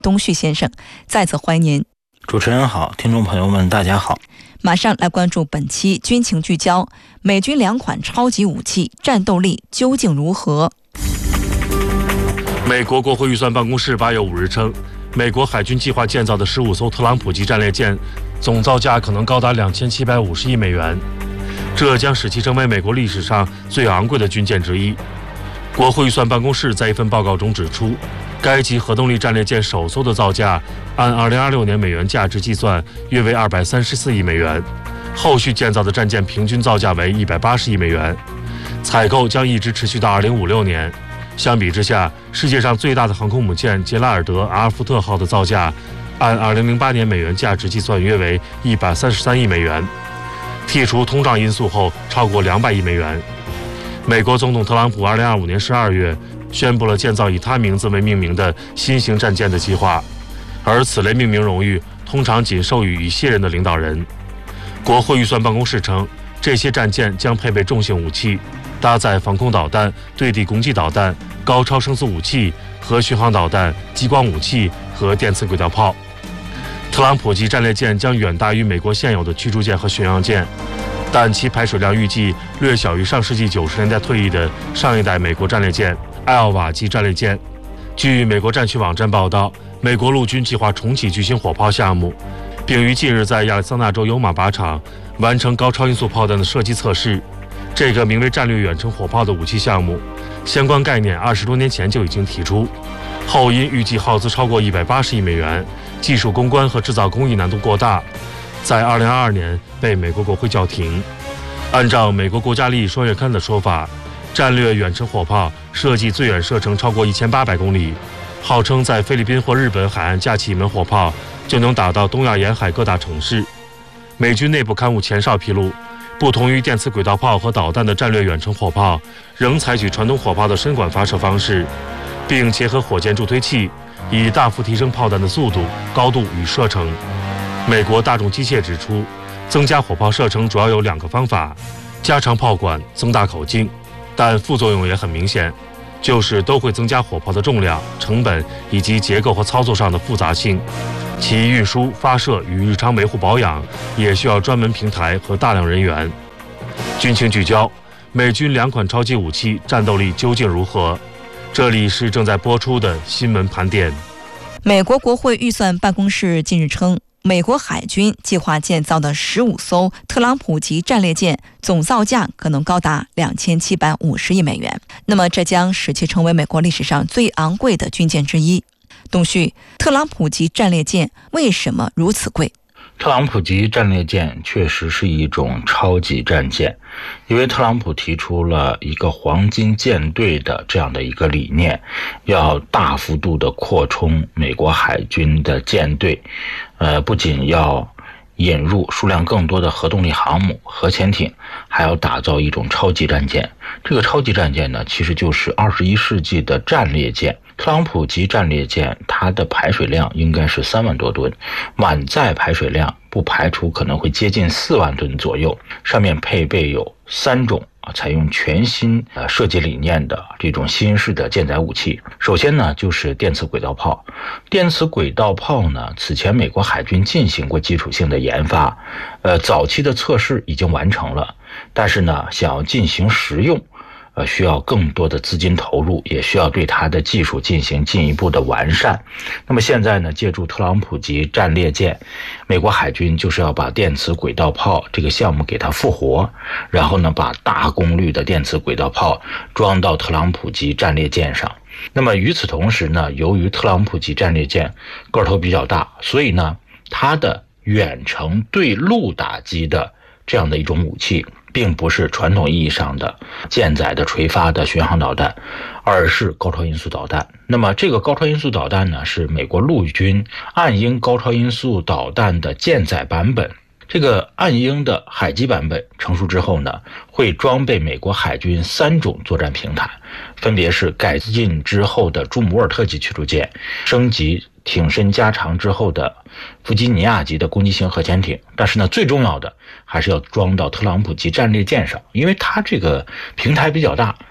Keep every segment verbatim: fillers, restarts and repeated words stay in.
东旭先生，再次欢迎您。 主持人好，听众朋友们大家好。 马上来关注本期军情聚焦，美军两款超级武器战斗力究竟如何？ 美国国会预算办公室八月五日称，美国海军计划建造的十五艘特朗普级战列舰总造价可能高达两千七百五十亿美元，这将使其成为美国历史上最昂贵的军舰之一。国会预算办公室在一份报告中指出，该级核动力战列舰首艘的造价按二零二六年美元价值计算约为二百三十四亿美元，后续建造的战舰平均造价为一百八十亿美元，采购将一直持续到二零五六年。相比之下，世界上最大的航空母舰杰拉尔德·阿尔福特号的造价按二零零八年美元价值计算约为一百三十三亿美元，剔除通胀因素后超过两百亿美元。美国总统特朗普二零二五年十二月宣布了建造以他名字为命名的新型战舰的计划，而此类命名荣誉通常仅授予一些人的领导人。国会预算办公室称，这些战舰将配备重型武器，搭载防空导弹、对地攻击导弹、高超声速武器、核巡航导弹、激光武器和电磁轨道炮。特朗普级战列舰将远大于美国现有的驱逐舰和巡洋舰，但其排水量预计略小于上世纪九十年代退役的上一代美国战列舰艾奥瓦级战列舰。据美国战区网站报道，美国陆军计划重启巨星火炮项目，并于近日在亚利桑那州尤马靶场完成高超音速炮弹的射击测试。这个名为战略远程火炮的武器项目，相关概念二十多年前就已经提出，后因预计耗资超过一百八十亿美元，技术攻关和制造工艺难度过大，在二零二二年被美国国会叫停。按照美国国家利益双月刊的说法，战略远程火炮设计最远射程超过一千八百公里，号称在菲律宾或日本海岸架起一门火炮就能打到东亚沿海各大城市。美军内部刊物前哨披露，不同于电磁轨道炮和导弹的战略远程火炮仍采取传统火炮的深管发射方式，并结合火箭助推器，以大幅提升炮弹的速度、高度与射程。美国大众机械指出，增加火炮射程主要有两个方法：加长炮管、增大口径，但副作用也很明显，就是都会增加火炮的重量、成本以及结构和操作上的复杂性。其运输、发射与日常维护保养也需要专门平台和大量人员。军情聚焦，美军两款超级武器战斗力究竟如何？这里是正在播出的新闻盘点。 美国国会预算办公室近日称，美国海军计划建造的十五艘特朗普级战列舰总造价可能高达两千七百五十亿美元，那么这将使其成为美国历史上最昂贵的军舰之一。东旭，特朗普级战列舰为什么如此贵？ 特朗普级战列舰确实是一种超级战舰，因为特朗普提出了一个黄金舰队的这样的一个理念，要大幅度的扩充美国海军的舰队，呃，不仅要引入数量更多的核动力航母、核潜艇，还要打造一种超级战舰。这个超级战舰呢，其实就是二十一世纪的战列舰。特朗普级战列舰它的排水量应该是三万多吨，满载排水量不排除可能会接近四万吨左右，上面配备有三种啊，采用全新呃设计理念的这种新式的舰载武器。首先呢，就是电磁轨道炮。电磁轨道炮呢，此前美国海军进行过基础性的研发，呃，早期的测试已经完成了，但是呢，想要进行实用，呃，需要更多的资金投入，也需要对它的技术进行进一步的完善。那么现在呢，借助特朗普级战列舰，美国海军就是要把电磁轨道炮这个项目给它复活，然后呢，把大功率的电磁轨道炮装到特朗普级战列舰上。那么与此同时呢，由于特朗普级战列舰个头比较大，所以呢，它的远程对陆打击的这样的一种武器，并不是传统意义上的舰载的垂发的巡航导弹，而是高超音速导弹。那么这个高超音速导弹呢，是美国陆军暗鹰高超音速导弹的舰载版本。这个暗鹰的海基版本成熟之后呢，会装备美国海军三种作战平台，分别是改进之后的朱姆沃尔特级驱逐舰，升级挺身加长之后的弗吉尼亚级的攻击型核潜艇。但是呢，最重要的还是要装到特朗普级战列舰上，因为它这个平台比较大，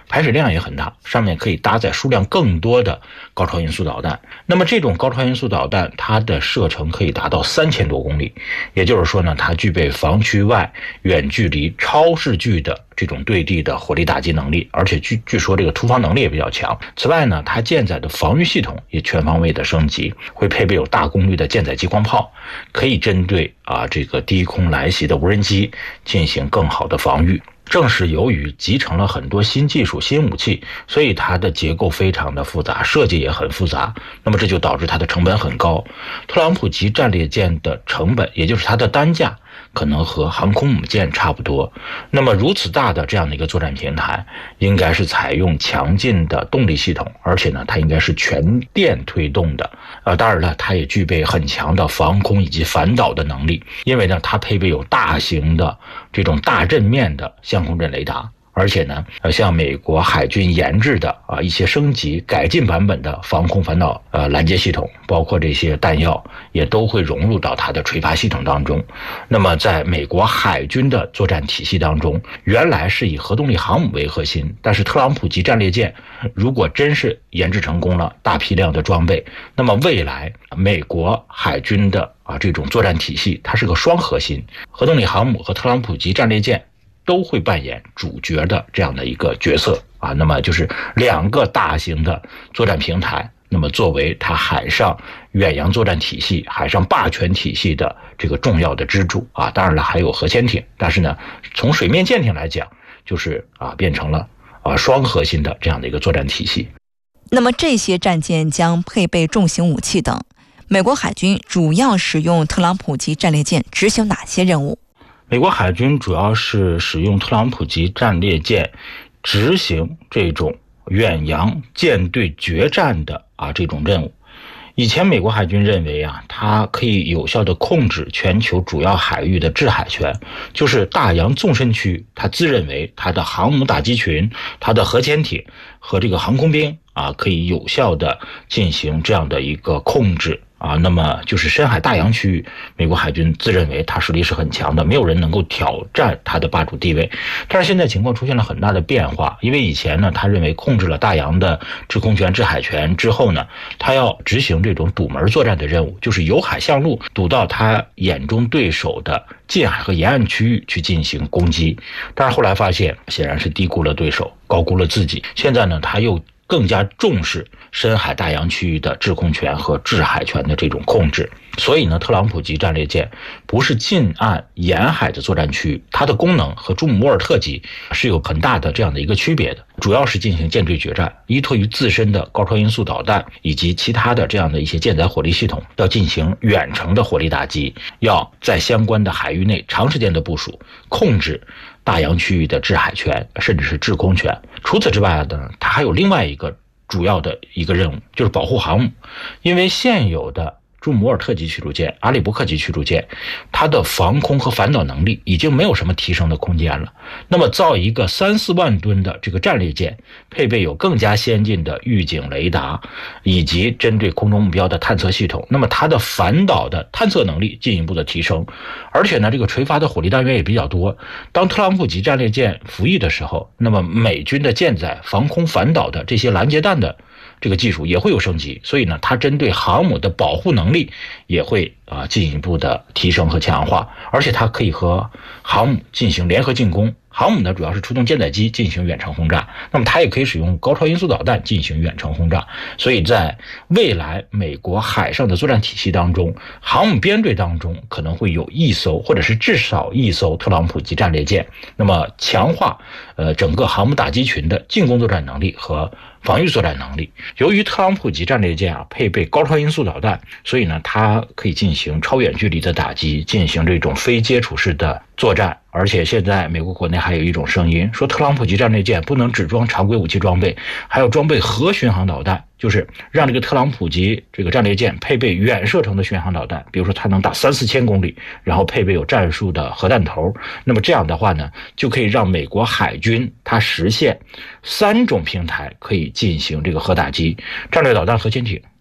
排水量也很大，上面可以搭载数量更多的高超音速导弹。那么这种高超音速导弹，它的射程可以达到三千多公里，也就是说呢，它具备防区外远距离超视距的这种对地的火力打击能力，而且据据说这个突防能力也比较强。此外呢，它舰载的防御系统也全方位的升级，会配备有大功率的舰载激光炮，可以针对啊这个低空来袭的无人机进行更好的防御。正是由于集成了很多新技术、新武器，所以它的结构非常的复杂，设计也很复杂。那么这就导致它的成本很高。特朗普级战列舰的成本，也就是它的单价，可能和航空母舰差不多。那么如此大的这样的一个作战平台，应该是采用强劲的动力系统，而且呢，它应该是全电推动的。呃，当然了，它也具备很强的防空以及反导的能力，因为呢，它配备有大型的这种大阵面的相控阵雷达。而且呢，呃，像美国海军研制的啊一些升级改进版本的防空反导呃拦截系统，包括这些弹药也都会融入到它的垂发系统当中。那么在美国海军的作战体系当中，原来是以核动力航母为核心，但是特朗普级战列舰如果真是研制成功了，大批量的装备，那么未来美国海军的啊这种作战体系，它是个双核心，核动力航母和特朗普级战列舰都会扮演主角的这样的一个角色啊，那么就是两个大型的作战平台，那么作为它海上远洋作战体系、海上霸权体系的这个重要的支柱啊。当然了，还有核潜艇，但是呢，从水面舰艇来讲，就是啊变成了啊双核心的这样的一个作战体系。 那么这些战舰将配备重型武器等，美国海军主要使用特朗普级战列舰执行哪些任务？ 美国海军主要是使用特朗普级战列舰执行这种远洋舰队决战的啊这种任务。以前美国海军认为啊，它可以有效地控制全球主要海域的制海权，就是大洋纵深区，它自认为它的航母打击群、它的核潜艇和这个航空兵啊，可以有效地进行这样的一个控制。啊，那么就是深海大洋区域，美国海军自认为它实力是很强的，没有人能够挑战它的霸主地位。但是现在情况出现了很大的变化，因为以前呢，他认为控制了大洋的制空权、制海权之后呢，他要执行这种堵门作战的任务，就是由海向陆堵到他眼中对手的近海和沿岸区域去进行攻击。但是后来发现，显然是低估了对手，高估了自己。现在呢，他又更加重视深海大洋区域的制空权和制海权的这种控制。所以呢，特朗普级战列舰不是近岸沿海的作战区域，它的功能和朱姆沃尔特级是有很大的这样的一个区别的，主要是进行舰队决战，依托于自身的高超音速导弹以及其他的这样的一些舰载火力系统，要进行远程的火力打击，要在相关的海域内长时间的部署，控制大洋区域的制海权甚至是制空权。除此之外呢，它还有另外一个主要的一个任务，就是保护航母。因为现有的朱姆沃尔特级驱逐舰、阿利伯克级驱逐舰，它的防空和反导能力已经没有什么提升的空间了。那么造一个三四万吨的这个战列舰，配备有更加先进的预警雷达以及针对空中目标的探测系统，那么它的反导的探测能力进一步的提升。而且呢，这个垂发的火力单元也比较多。当特朗普级战列舰服役的时候，那么美军的舰载防空反导的这些拦截弹的这个技术也会有升级，所以呢，它针对航母的保护能力也会啊进一步的提升和强化，而且它可以和航母进行联合进攻。航母呢主要是出动舰载机进行远程轰炸，那么它也可以使用高超音速导弹进行远程轰炸。所以在未来美国海上的作战体系当中，航母编队当中可能会有一艘或者是至少一艘特朗普级战列舰，那么强化呃整个航母打击群的进攻作战能力和防御作战能力。由于特朗普级战列舰啊配备高超音速导弹，所以呢它可以进行超远距离的打击，进行这种非接触式的作战。而且现在美国国内还有一种声音说，特朗普级战列舰不能只装常规武器装备，还要装备核巡航导弹，就是让这个特朗普级这个战列舰配备远射程的巡航导弹，比如说它能打三四千公里，然后配备有战术的核弹头。那么这样的话呢，就可以让美国海军它实现三种平台可以进行这个核打击：战略导弹、核潜艇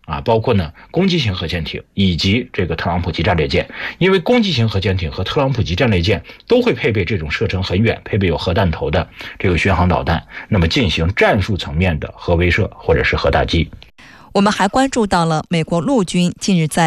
啊，包括呢攻击型核潜艇以及这个特朗普级战略舰，因为攻击型核潜艇和特朗普级战略舰都会配备这种射程很远、配备有核弹头的这个巡航导弹，那么进行战术层面的核威慑或者是核打击。 我们还关注到了美国陆军近日在